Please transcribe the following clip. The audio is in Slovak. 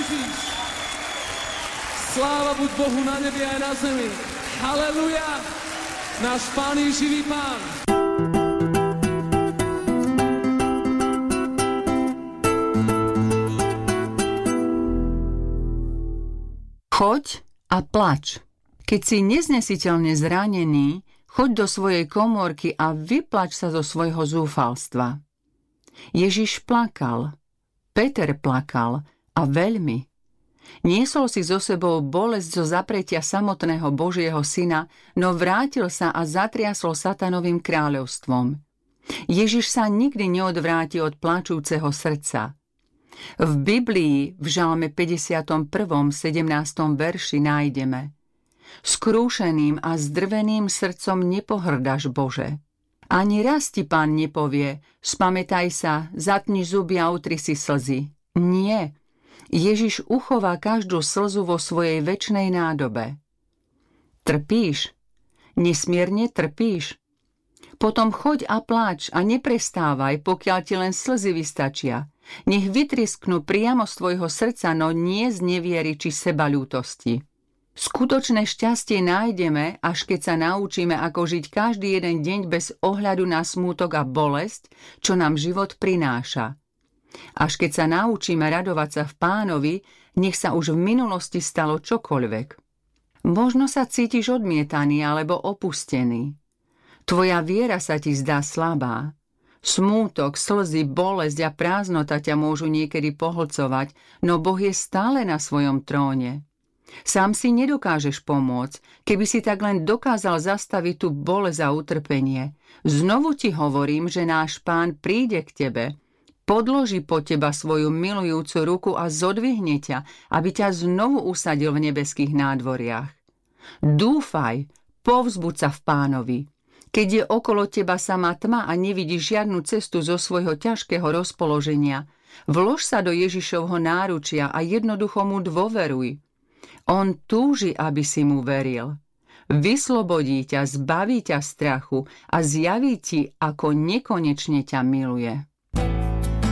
Ježíš. Sláva buď Bohu na nebi aj na zemi. Haleluja. Náš Pán je živý Pán. Choď a plač. Keď si neznesiteľne zranený, choď do svojej komórky a vyplač sa zo svojho zúfalstva. Ježiš plakal, Peter plakal a veľmi. Niesol si so sebou bolesť zo zapretia samotného Božieho syna, no vrátil sa a zatriasol satanovým kráľovstvom. Ježiš sa nikdy neodvráti od plačúceho srdca. V Biblii v Žalme 51. 17. verši nájdeme: Skrúšeným a zdrveným srdcom nepohrdáš, Bože. Ani raz ti Pán nepovie: spamätaj sa, zatni zuby a utri si slzy. Nie. Ježiš uchová každú slzu vo svojej večnej nádobe. Trpíš? Nesmierne trpíš? Potom choď a pláč a neprestávaj, pokiaľ ti len slzy vystačia. Nech vytrisknú priamo z tvojho srdca, no nie z neviery či sebaľútosti. Skutočné šťastie nájdeme, až keď sa naučíme, ako žiť každý jeden deň bez ohľadu na smútok a bolesť, čo nám život prináša. Až keď sa naučíme radovať sa v Pánovi, nech sa už v minulosti stalo čokoľvek. Možno sa cítiš odmietaný alebo opustený. Tvoja viera sa ti zdá slabá. Smútok, slzy, bolesť a prázdnota ťa môžu niekedy pohlcovať, no Boh je stále na svojom tróne. Sám si nedokážeš pomôcť, keby si tak len dokázal zastaviť tú bolesť a utrpenie. Znovu ti hovorím, že náš Pán príde k tebe, podloží pod teba svoju milujúcu ruku a zodvihne ťa, aby ťa znovu usadil v nebeských nádvoriach. Dúfaj, povzbuď sa v Pánovi. Keď je okolo teba samá tma a nevidíš žiadnu cestu zo svojho ťažkého rozpoloženia, vlož sa do Ježišovho náručia a jednoducho mu dôveruj. On túži, aby si mu veril. Vyslobodí ťa, zbaví ťa strachu a zjaví ti, ako nekonečne ťa miluje.